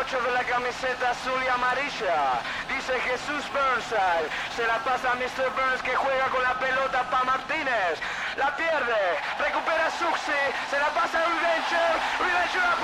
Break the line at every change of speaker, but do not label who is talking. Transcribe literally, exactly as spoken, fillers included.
ocho de la camiseta azul y amarilla. Dice Jesús Burnside. Se la pasa a mister Burns que juega con la pelota para Martínez. La pierde. Recupera Suxi. Se la pasa a Reventure. Reventure